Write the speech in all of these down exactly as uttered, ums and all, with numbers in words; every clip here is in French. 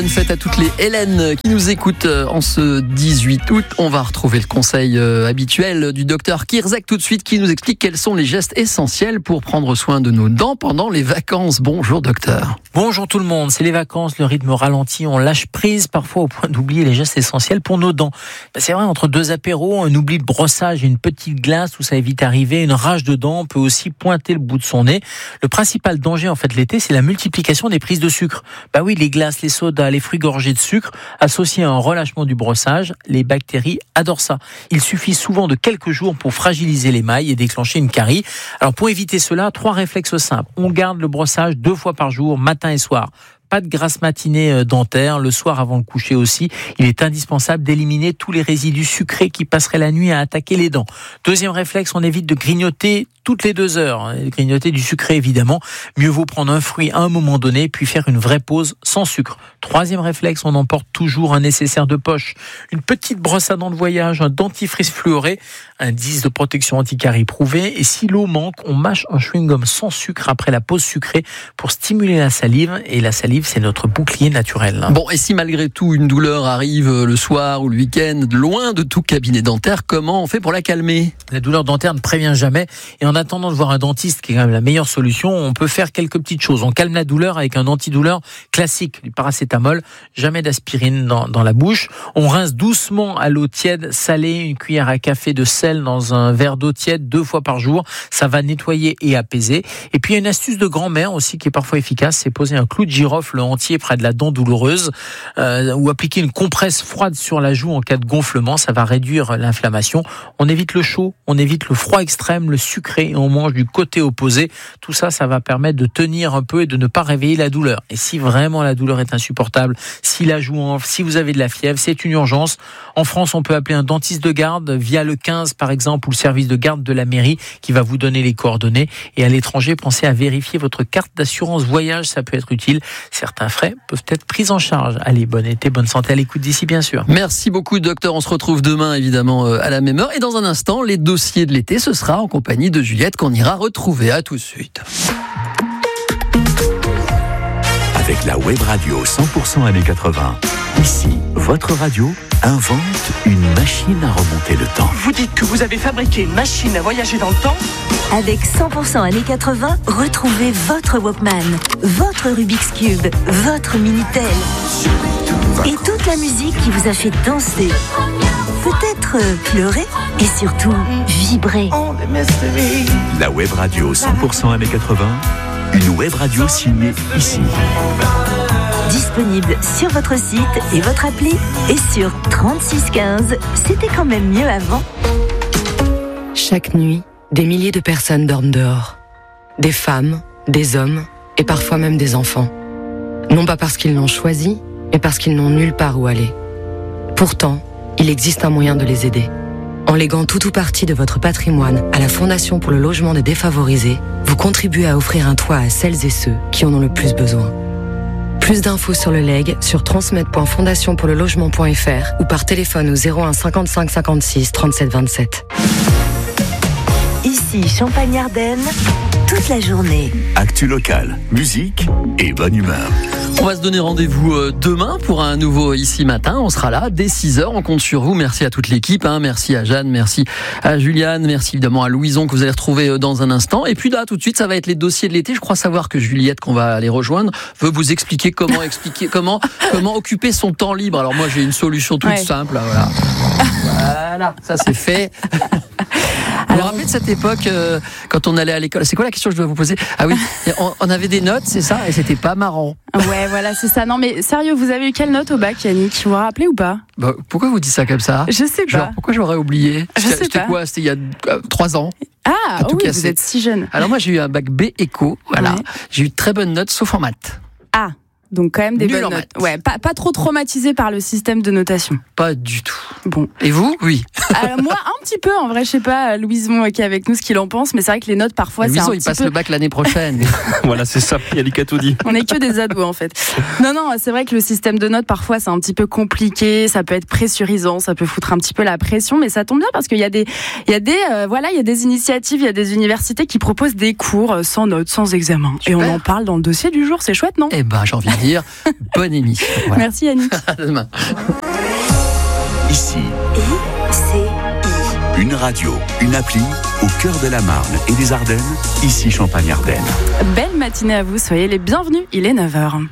Une fête à toutes les Hélènes qui nous écoutent en ce dix-huit août. On va retrouver le conseil habituel du docteur Kirzek tout de suite qui nous explique quels sont les gestes essentiels pour prendre soin de nos dents pendant les vacances. Bonjour docteur. Bonjour tout le monde, c'est les vacances, le rythme ralentit, on lâche prise parfois au point d'oublier les gestes essentiels pour nos dents. C'est vrai, entre deux apéros, un oubli de brossage et une petite glace où ça est vite arrivé, une rage de dents peut aussi pointer le bout de son nez. Le principal danger en fait l'été, c'est la multiplication des prises de sucre. Bah oui, les glaces, les sodas, les fruits gorgés de sucre, associés à un relâchement du brossage, les bactéries adorent ça. Il suffit souvent de quelques jours pour fragiliser l'émail et déclencher une carie. Alors pour éviter cela, trois réflexes simples. On garde le brossage deux fois par jour, matin et soir. Pas de grasse matinée dentaire, le soir avant le coucher aussi. Il est indispensable d'éliminer tous les résidus sucrés qui passeraient la nuit à attaquer les dents. Deuxième réflexe, on évite de grignoter toutes les deux heures. Grignoter du sucré évidemment. Mieux vaut prendre un fruit à un moment donné, puis faire une vraie pause sans sucre. Troisième réflexe, on emporte toujours un nécessaire de poche. Une petite brosse à dents de voyage, un dentifrice fluoré, un disque de protection anti-carie prouvé. Et si l'eau manque, on mâche un chewing-gum sans sucre après la pause sucrée pour stimuler la salive. Et la salive, c'est notre bouclier naturel. Bon, et si malgré tout une douleur arrive le soir ou le week-end, loin de tout cabinet dentaire, comment on fait pour la calmer ? La douleur dentaire ne prévient jamais. Et en attendant de voir un dentiste, qui est quand même la meilleure solution, on peut faire quelques petites choses. On calme la douleur avec un antidouleur classique, du paracétamol, jamais d'aspirine dans, dans la bouche. On rince doucement à l'eau tiède, salée, une cuillère à café de sel dans un verre d'eau tiède deux fois par jour. Ça va nettoyer et apaiser. Et puis il y a une astuce de grand-mère aussi qui est parfois efficace, c'est poser un clou de girofle entier près de la dent douloureuse euh, ou appliquer une compresse froide sur la joue en cas de gonflement. Ça va réduire l'inflammation. On évite le chaud, on évite le froid extrême, le sucré et on mange du côté opposé. Tout ça, ça va permettre de tenir un peu et de ne pas réveiller la douleur. Et si vraiment la douleur est insupportable, si la joue enfle, si vous avez de la fièvre, c'est une urgence. En France, on peut appeler un dentiste de garde via le quinze par exemple ou le service de garde de la mairie qui va vous donner les coordonnées. Et à l'étranger, pensez à vérifier votre carte d'assurance voyage, ça peut être utile. Certains frais peuvent être pris en charge. Allez, bon été, bonne santé à l'écoute d'ici bien sûr. Merci beaucoup docteur, on se retrouve demain évidemment à la même heure et dans un instant, les dossiers de l'été, ce sera en compagnie de Juliette qu'on ira retrouver. À tout de suite. Avec la web radio cent pour cent années quatre-vingts, ici, votre radio invente une machine à remonter le temps. Vous dites que vous avez fabriqué une machine à voyager dans le temps ? Avec cent pour cent années quatre-vingts, retrouvez votre Walkman, votre Rubik's Cube, votre Minitel et toute la musique qui vous a fait danser, peut-être pleurer et surtout vibrer. La web radio cent pour cent années quatre-vingts, une web radio signée ici. Disponible sur votre site et votre appli et sur trente-six quinze. C'était quand même mieux avant. Chaque nuit, des milliers de personnes dorment dehors. Des femmes, des hommes et parfois même des enfants. Non pas parce qu'ils l'ont choisi, mais parce qu'ils n'ont nulle part où aller. Pourtant, il existe un moyen de les aider. En léguant tout ou partie de votre patrimoine à la Fondation pour le logement des défavorisés, vous contribuez à offrir un toit à celles et ceux qui en ont le plus besoin. Plus d'infos sur le legs sur transmettre point fondation pour le logement point f r ou par téléphone au zéro un cinquante-cinq cinquante-six trente-sept vingt-sept. Ici, Champagne-Ardenne, toute la journée. Actu locale, musique et bonne humeur. On va se donner rendez-vous demain pour un nouveau Ici Matin. On sera là dès six heures. On compte sur vous. Merci à toute l'équipe. Hein. Merci à Jeanne, merci à Juliane, merci évidemment à Louison que vous allez retrouver dans un instant. Et puis là, tout de suite, ça va être les dossiers de l'été. Je crois savoir que Juliette, qu'on va aller rejoindre, veut vous expliquer comment expliquer comment comment occuper son temps libre. Alors moi, j'ai une solution toute ouais. simple. Voilà, voilà, ça c'est fait. Vous vous rappelez de cette époque euh, quand on allait à l'école ? C'est quoi la question que je dois vous poser ? Ah oui, on, on avait des notes, c'est ça ? Et c'était pas marrant. Ouais, voilà, c'est ça. Non, mais sérieux, vous avez eu quelle note au bac, Yannick ? Vous vous rappelez ou pas ? Bah, pourquoi vous dites ça comme ça ? Je sais pas. Genre, pourquoi j'aurais oublié ? Je sais C'était pas. quoi ? C'était il y a euh, trois ans. Ah, oh oui, cassé. Vous êtes si jeune. Alors moi, j'ai eu un bac B éco, voilà. Ouais. J'ai eu de très bonnes notes, sauf en maths. Ah, donc quand même des Nul bonnes notes. Ouais, pas, pas trop traumatisé par le système de notation. Pas du tout. Bon. Et vous ? Oui. Alors, moi, un petit peu, en vrai, je sais pas, Louison qui est avec nous, ce qu'il en pense, mais c'est vrai que les notes, parfois, Louison, c'est un il petit passe peu... le bac l'année prochaine. Voilà, c'est ça, Yannick a tout dit. On est que des ados, en fait. Non, non, c'est vrai que le système de notes, parfois, c'est un petit peu compliqué, ça peut être pressurisant, ça peut foutre un petit peu la pression, mais ça tombe bien parce qu'il y a des, il y a des, euh, voilà, il y a des initiatives, il y a des universités qui proposent des cours sans notes, sans examen. Super. Et on en parle dans le dossier du jour, c'est chouette, non ? Eh ben, j'ai envie de dire. Bonne émission. Voilà. Merci Yannick. À demain. Ici, I C I. une radio, une appli au cœur de la Marne et des Ardennes. Ici Champagne-Ardenne. Belle matinée à vous, soyez les bienvenus, il est neuf heures.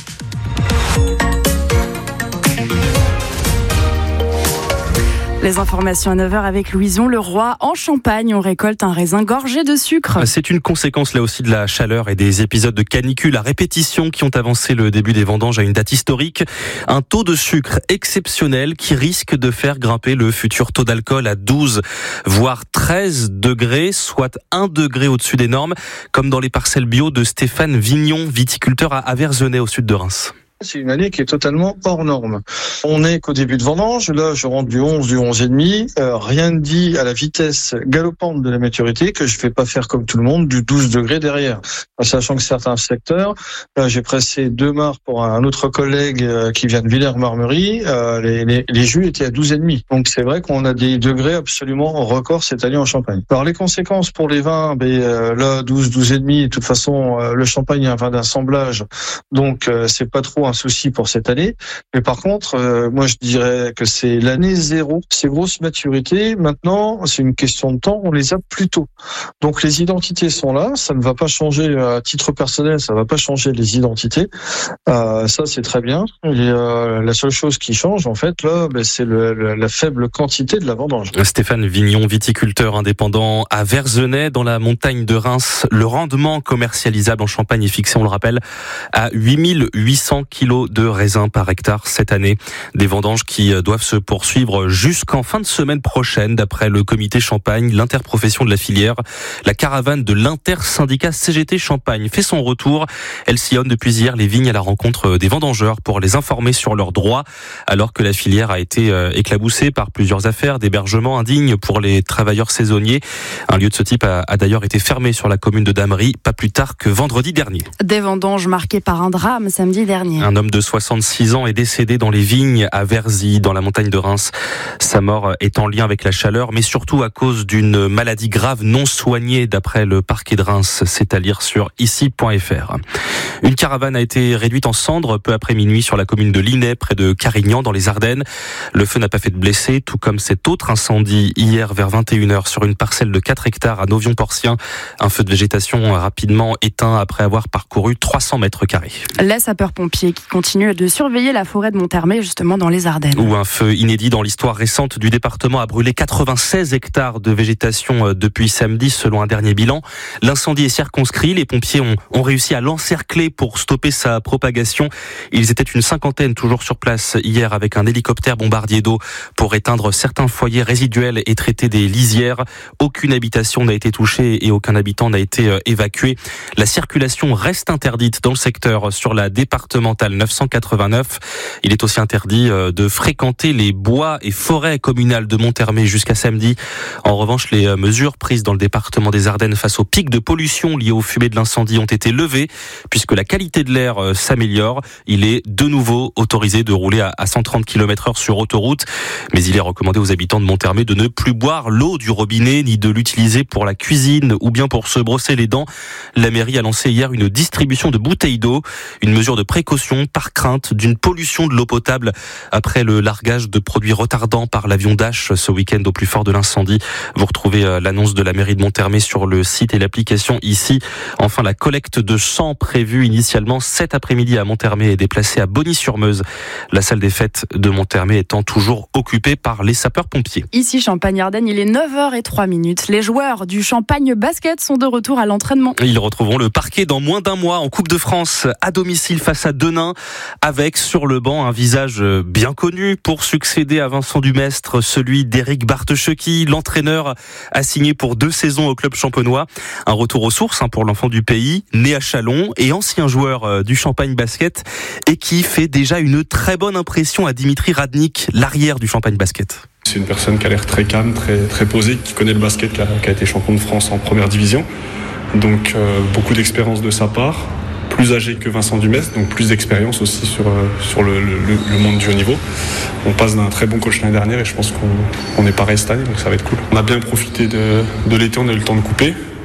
Les informations à neuf heures avec Louison Leroy. En Champagne, on récolte un raisin gorgé de sucre. C'est une conséquence là aussi de la chaleur et des épisodes de canicule à répétition qui ont avancé le début des vendanges à une date historique. Un taux de sucre exceptionnel qui risque de faire grimper le futur taux d'alcool à douze, voire treize degrés, soit un degré au-dessus des normes, comme dans les parcelles bio de Stéphane Vignon, viticulteur à Verzenay au sud de Reims. C'est une année qui est totalement hors norme. On n'est qu'au début de vendange. Là, je rentre du onze, du onze virgule cinq. Euh, rien ne dit à la vitesse galopante de la maturité que je ne vais pas faire comme tout le monde du douze degrés derrière. Sachant que certains secteurs, là, j'ai pressé deux mares pour un autre collègue euh, qui vient de Villers-Marmerie. Euh, les, les, les jus étaient à douze virgule cinq. Donc c'est vrai qu'on a des degrés absolument records cette année en Champagne. Alors les conséquences pour les vins, ben, euh, là, douze, douze virgule cinq. De toute façon, euh, le Champagne est un vin d'assemblage. Donc euh, c'est pas trop un souci pour cette année. Mais par contre, euh, moi je dirais que c'est l'année zéro. Ces grosses maturités, maintenant, c'est une question de temps, on les a plus tôt. Donc les identités sont là, ça ne va pas changer à titre personnel, ça ne va pas changer les identités. Euh, ça c'est très bien. Et, euh, la seule chose qui change, en fait, là, ben, c'est le, le, la faible quantité de la vendange. Stéphane Vignon, viticulteur indépendant à Verzenay, dans la montagne de Reims. Le rendement commercialisable en Champagne est fixé, on le rappelle, à huit mille huit cents kilos de raisins par hectare cette année. Des vendanges qui doivent se poursuivre jusqu'en fin de semaine prochaine, d'après le comité Champagne, l'interprofession de la filière. La caravane de l'intersyndicat C G T Champagne fait son retour. Elle sillonne depuis hier les vignes à la rencontre des vendangeurs pour les informer sur leurs droits, alors que la filière a été éclaboussée par plusieurs affaires d'hébergement indigne pour les travailleurs saisonniers. Un lieu de ce type a, a d'ailleurs été fermé sur la commune de Damery, pas plus tard que vendredi dernier. Des vendanges marquées par un drame samedi dernier. Un homme de soixante-six ans est décédé dans les vignes à Verzy, dans la montagne de Reims. Sa mort est en lien avec la chaleur, mais surtout à cause d'une maladie grave non soignée, d'après le parquet de Reims. C'est à lire sur ici point f r. Une caravane a été réduite en cendres peu après minuit sur la commune de Linay, près de Carignan, dans les Ardennes. Le feu n'a pas fait de blessés, tout comme cet autre incendie hier vers vingt et une heures sur une parcelle de quatre hectares à Novion-Porcien. Un feu de végétation rapidement éteint après avoir parcouru trois cents mètres carrés. Les sapeurs-pompiers qui continuent de surveiller la forêt de Monthermé, justement dans les Ardennes. Où un feu inédit dans l'histoire récente du département a brûlé quatre-vingt-seize hectares de végétation depuis samedi, selon un dernier bilan. L'incendie est circonscrit. Les pompiers ont, ont réussi à l'encercler pour stopper sa propagation. Ils étaient une cinquantaine toujours sur place hier avec un hélicoptère bombardier d'eau pour éteindre certains foyers résiduels et traiter des lisières. Aucune habitation n'a été touchée et aucun habitant n'a été évacué. La circulation reste interdite dans le secteur sur la départementale neuf cent quatre-vingt-neuf. Il est aussi interdit de fréquenter les bois et forêts communales de Monthermé jusqu'à samedi. En revanche, les mesures prises dans le département des Ardennes face au pic de pollution lié aux fumées de l'incendie ont été levées puisque la qualité de l'air s'améliore. Il est de nouveau autorisé de rouler à cent trente kilomètres heure sur autoroute, mais il est recommandé aux habitants de Monthermé de ne plus boire l'eau du robinet ni de l'utiliser pour la cuisine ou bien pour se brosser les dents. La mairie a lancé hier une distribution de bouteilles d'eau, une mesure de précaution par crainte d'une pollution de l'eau potable après le largage de produits retardants par l'avion Dash ce week-end au plus fort de l'incendie. Vous retrouvez l'annonce de la mairie de Monthermé sur le site et l'application ici. Enfin, la collecte de sang prévue initialement cet après-midi à Monthermé est déplacée à Bonny-sur-Meuse. La salle des fêtes de Monthermé étant toujours occupée par les sapeurs-pompiers. Ici, Champagne-Ardenne, il est neuf heures zéro trois. Les joueurs du Champagne Basket sont de retour à l'entraînement. Ils retrouveront le parquet dans moins d'un mois en Coupe de France à domicile face à Denain, avec sur le banc un visage bien connu pour succéder à Vincent Dumestre, celui d'Éric Bartecheki. L'entraîneur a signé pour deux saisons au club champenois. Un retour aux sources pour l'enfant du pays, né à Châlons et ancien joueur du Champagne Basket, et qui fait déjà une très bonne impression à Dimitri Radnik, l'arrière du Champagne Basket. C'est une personne qui a l'air très calme, très, très posée, qui connaît le basket, qui a, qui a été champion de France en première division. Donc euh, beaucoup d'expérience de sa part, plus âgé que Vincent Dumestre, donc plus d'expérience aussi sur, euh, sur le, le, le monde du haut niveau. On passe d'un très bon coach l'année dernière et je pense qu'on on est pareil cette année, donc ça va être cool. On a bien profité de, de l'été, on a eu le temps de couper.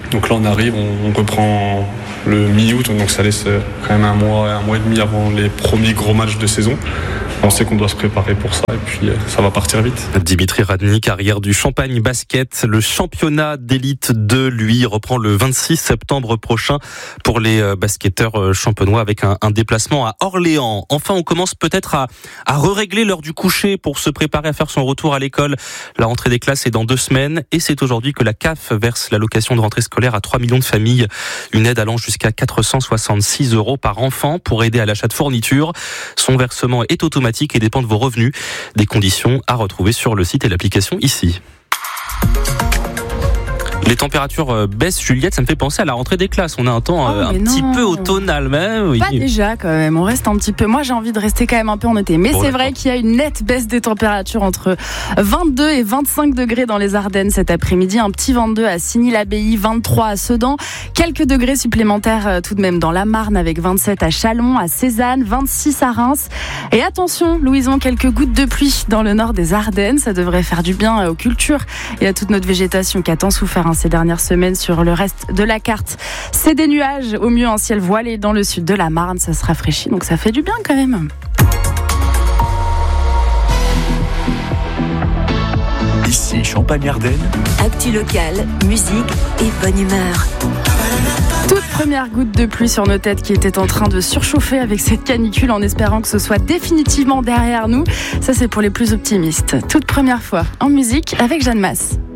Donc là, on arrive, on, on reprend le mi-août, donc ça laisse quand même un mois, un mois et demi avant les premiers gros matchs de saison. On sait qu'on doit se préparer pour ça et puis ça va partir vite. Dimitri Radny, carrière du Champagne Basket. Le championnat d'élite deux, lui, reprend le vingt-six septembre prochain pour les basketteurs champenois avec un, un déplacement à Orléans. Enfin, on commence peut-être à, à re-régler l'heure du coucher pour se préparer à faire son retour à l'école. La rentrée des classes est dans deux semaines et c'est aujourd'hui que la C A F verse l'allocation de rentrée scolaire à trois millions de familles. Une aide allant jusqu'à quatre cent soixante-six euros par enfant pour aider à l'achat de fournitures. Son versement est automatique et dépend de vos revenus. Des conditions à retrouver sur le site et l'application ici. Les températures baissent, Juliette, ça me fait penser à la rentrée des classes. On a un temps oh, un non. petit peu automnal, mais oui. Pas déjà quand même, on reste un petit peu. Moi j'ai envie de rester quand même un peu en été. Mais bon, c'est d'accord. vrai qu'il y a une nette baisse des températures entre vingt-deux et vingt-cinq degrés dans les Ardennes cet après-midi. Un petit vingt-deux à Signy-l'Abbaye, vingt-trois à Sedan. Quelques degrés supplémentaires tout de même dans la Marne avec vingt-sept à Châlons, à Cézanne, vingt-six à Reims. Et attention, Louison, quelques gouttes de pluie dans le nord des Ardennes. Ça devrait faire du bien aux cultures et à toute notre végétation qui a tant souffert ces dernières semaines sur le reste de la carte. C'est des nuages, au mieux un ciel voilé dans le sud de la Marne, ça se rafraîchit, donc ça fait du bien quand même. Ici, Champagne-Ardenne. Actu locale, musique et bonne humeur. Toute première goutte de pluie sur nos têtes qui était en train de surchauffer avec cette canicule en espérant que ce soit définitivement derrière nous. Ça, c'est pour les plus optimistes. Toute première fois en musique avec Jeanne Masse.